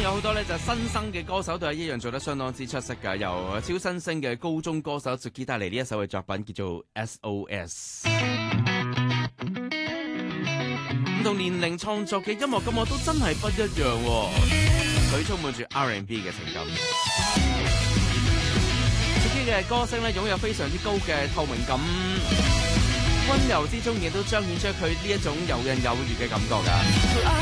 有好多咧就新生嘅歌手都係一樣做得相當之出色㗎。由超新星嘅高中歌手 Suki 帶嚟呢一首嘅作品叫做 SOS。唔同年齡創作嘅音樂感覺都真係不一樣喎，佢充滿住 R&B 嘅情感。Suki 嘅歌聲咧擁有非常之高嘅透明感，溫柔之中亦都彰顯出佢呢一種游刃有餘嘅感覺㗎。